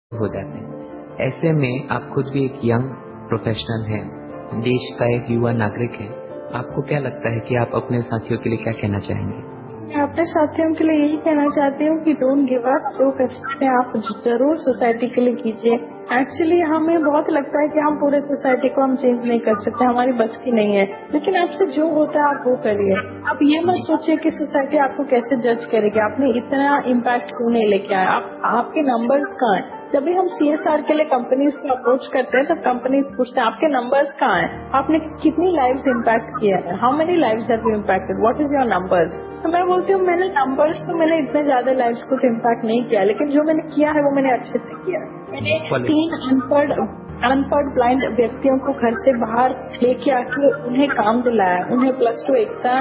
हो जाते हैं। ऐसे में आप खुद भी एक यंग प्रोफेशनल हैं, देश का एक युवा नागरिक है, आपको क्या लगता है कि आप अपने साथियों के लिए क्या कहना चाहेंगे? मैं अपने साथियों के लिए यही कहना चाहती हूँ कि डोंट गिव अप। जो कर सकते हैं आप जरूर सोसाइटी के लिए कीजिए। एक्चुअली हमें बहुत लगता है कि हम पूरे सोसाइटी को हम चेंज नहीं कर सकते, हमारी बस की नहीं है, लेकिन आपसे जो होता है आप वो करिए। आप ये मत सोचिए कि सोसाइटी आपको कैसे जज करेगी, आपने इतना इम्पैक्ट क्यों नहीं लेके आया, आपके नंबर्स कहाँ हैं। जब भी हम CSR के लिए कंपनीज को अप्रोच करते हैं तब कंपनीज पूछते हैं आपके नंबर्स कहाँ हैं, आपने कितनी लाइव्स इम्पैक्ट किया है, how many lives have you impacted, what is your numbers. तो मैं बोलती हूँ मैंने नंबर्स तो मैंने इतने ज्यादा लाइव्स को इम्पैक्ट नहीं किया, लेकिन जो मैंने किया है वो मैंने अच्छे से किया। मैंने 3 अनपढ़ ब्लाइंड व्यक्तियों को घर से बाहर लेके आके उन्हें काम दिलाया, उन्हें +2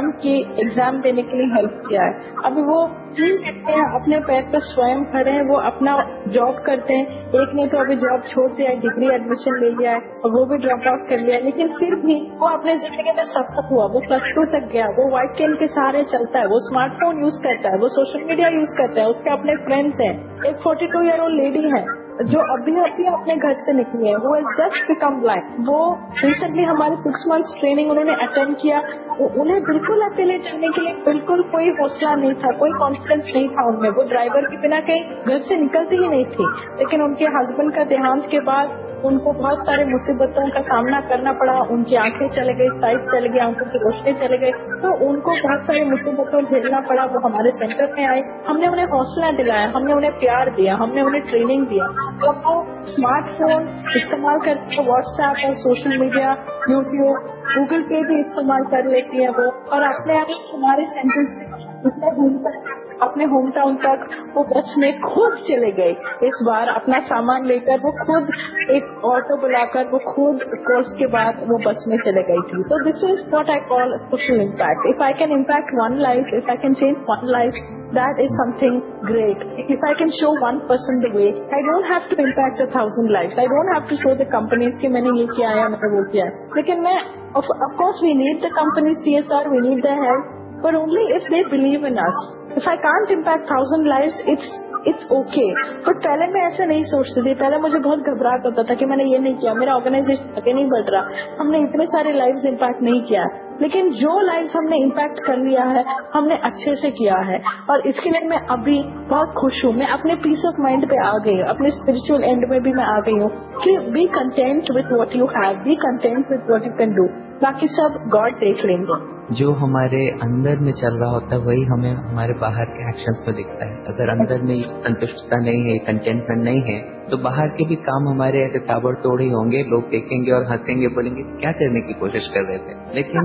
एग्जाम देने के लिए हेल्प किया है। अभी वो 3 व्यक्ति हैं अपने पैर पर स्वयं खड़े हैं, वो अपना जॉब करते हैं। एक ने तो अभी जॉब छोड़ दिया है, डिग्री एडमिशन ले लिया है और वो भी ड्रॉप आउट कर लिया, लेकिन फिर भी वो अपने जिंदगी में सफल हुआ, वो +2 तक गया, वो व्हाइट पेन के सहारे चलता है, वो स्मार्टफोन यूज करता है, वो सोशल मीडिया यूज करता है, उसके अपने फ्रेंड्स हैं। एक 42 ईयर ओल्ड लेडी है जो अभी अपने घर से निकली है, वो हैज जस्ट बिकम ब्लाइंड। वो रिसेंटली हमारे 6 मंथ्स ट्रेनिंग उन्होंने अटेंड किया। उन्हें बिल्कुल अकेले जाने के लिए बिल्कुल कोई हौसला नहीं था, कोई कॉन्फिडेंस नहीं था उनमें, वो ड्राइवर के बिना कहीं घर से निकलती ही नहीं थी। लेकिन उनके हस्बैंड का देहांत के बाद उनको बहुत सारे मुसीबतों का सामना करना पड़ा, उनकी आंखें चले गई, साइट चले गई, आंखों की रोशनी चले गई, तो उनको बहुत सारी मुसीबतों झेलना पड़ा। वो हमारे सेंटर में आए, हमने उन्हें हौसला दिलाया, हमने उन्हें प्यार दिया, हमने उन्हें ट्रेनिंग दिया। अब वो स्मार्टफोन इस्तेमाल करके व्हाट्सएप और सोशल मीडिया, यूट्यूब, गूगल पे भी इस्तेमाल कर लेती है वो, और अपने आप हमारे सेंटर से अपने होम टाउन तक वो बस में खुद चले गए। इस बार अपना सामान लेकर वो खुद एक ऑटो बुलाकर वो खुद कोर्स के बाद वो बस में चले गई थी। तो this is what I call social impact. If I can impact one life, if I can change one life, that is something great. If I can show one person the way, I don't have to impact 1,000 lives. I don't have to show the companies कि मैंने ये किया है, मैंने वो किया है। लेकिन मैं of course we need the company CSR, we need their help, but only if they believe in us. If I can't impact 1,000 lives, it's okay. But पहले मैं ऐसे नहीं सोचती थी, पहले मुझे बहुत घबराहट होता था कि मैंने ये नहीं किया, मेरा ऑर्गेनाइजेशन आगे नहीं बढ़ रहा, हमने इतने सारे लाइव्स इम्पैक्ट नहीं किया। लेकिन जो लाइव्स हमने इम्पैक्ट कर लिया है, हमने अच्छे से किया है, और इसके लिए मैं अभी बहुत खुश हूँ। मैं अपने पीस ऑफ माइंड पे आ गई हूँ, अपने स्पिरिचुअल एंड में भी मैं आ गई हूँ कि B content with what you have, B content with what you can do, बाकी सब गॉड देख लेंगे। जो हमारे अंदर में चल रहा होता है वही हमें हमारे बाहर के एक्शंस में दिखता है। अगर अंदर में संतुष्टता नहीं है, कंटेंटमेंट नहीं है, तो बाहर के भी काम हमारे ऐसे ताबड़तोड़ ही होंगे, लोग देखेंगे और हंसेंगे, बोलेंगे क्या करने की कोशिश कर रहे थे।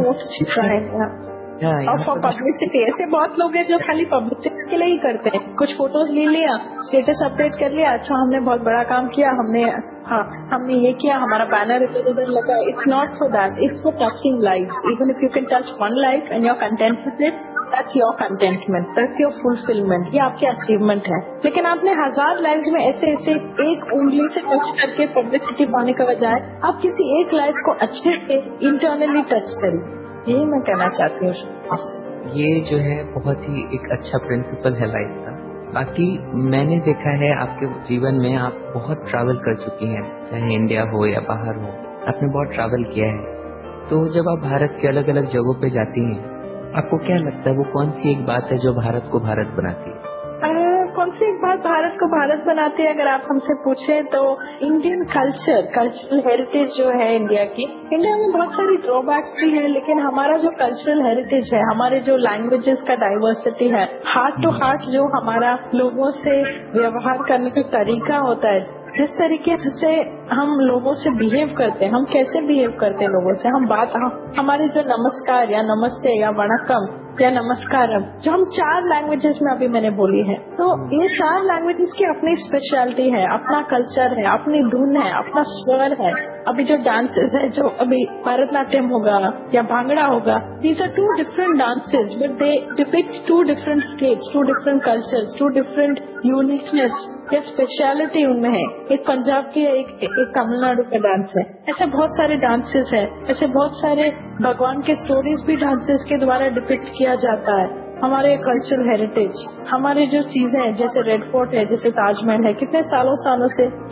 लेकिन और फॉर पब्लिसिटी, ऐसे बहुत लोग हैं जो खाली पब्लिसिटी के लिए ही करते हैं। कुछ फोटोज ले लिया, स्टेटस अपडेट कर लिया, अच्छा हमने बहुत बड़ा काम किया, हमने ये किया, हमारा बैनर इधर उधर लगा। It's not for that, it's for touching lives. Even if you can touch one life and your content with it, that's your containment, that's your fulfilment, ये आपकी अचीवमेंट है। लेकिन आपने 1000 लाइव्स में ऐसे एक उंगली से टच करके पब्लिसिटी पाने का बजाय आप किसी एक लाइफ को अच्छे से इंटरनली टच करिए, यही मैं कहना चाहती हूँ। ये जो है बहुत ही एक अच्छा प्रिंसिपल है लाइफ का। बाकी मैंने देखा है आपके जीवन में आप बहुत ट्रैवल कर चुकी हैं, चाहे इंडिया हो या बाहर हो, आपने बहुत ट्रैवल किया है। तो जब आप भारत के अलग अलग जगहों पे जाती हैं, आपको क्या लगता है वो कौन सी एक बात है जो भारत को भारत बनाती है? कौन सी एक बात भारत को भारत बनाती है अगर आप हमसे पूछें तो इंडियन कल्चरल हेरिटेज जो है इंडिया की। इंडिया में बहुत सारी ड्रॉबैक्स भी है, लेकिन हमारा जो कल्चरल हेरिटेज है, हमारे जो लैंग्वेजेस का डाइवर्सिटी है, हार्ट टू हार्ट जो हमारा लोगों से व्यवहार करने का तरीका होता है, जिस तरीके से हम लोगों से बिहेव करते हैं, हम कैसे बिहेव करते हैं लोगों से, हमारी जो नमस्कार या नमस्ते या वणक्कम या नमस्कारम, जो हम 4 लैंग्वेजेस में अभी मैंने बोली है, तो ये 4 लैंग्वेजेस की अपनी स्पेशलिटी है, अपना कल्चर है, अपनी धुन है, अपना स्वर है। अभी जो डांसेस है, जो अभी भरतनाट्यम होगा या भांगड़ा होगा, these are 2 different dances but they depict 2 different states, 2 different cultures, 2 different uniqueness या स्पेशलिटी उनमें है। एक पंजाब की है, एक तमिलनाडु का डांस है। ऐसे बहुत सारे डांसेस है, ऐसे बहुत सारे भगवान के स्टोरीज भी डांसेस के द्वारा डिपिक्ट किया जाता है। हमारे कल्चरल हेरिटेज, हमारे जो चीजें हैं, जैसे रेड फोर्ट है, जैसे ताजमहल है, कितने सालों से